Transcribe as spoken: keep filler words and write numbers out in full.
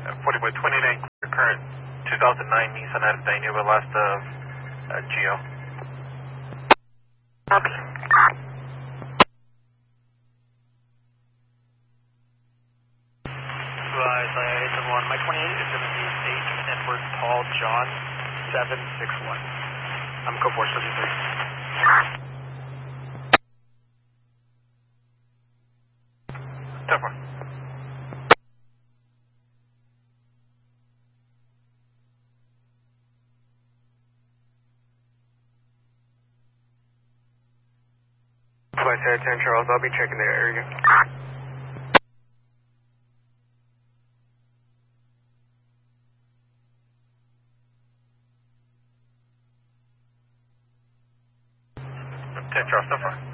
forty by twenty-nine, current two thousand nine Nissan out of Dinuba, last of uh, Geo. Copy. Advise I eight one. My twenty-eight is going to be eight Edward Paul John seven six one. I'm code four seventy-three. ten four. Flight ten Charles, I'll be checking the area. ten Charles, ten four.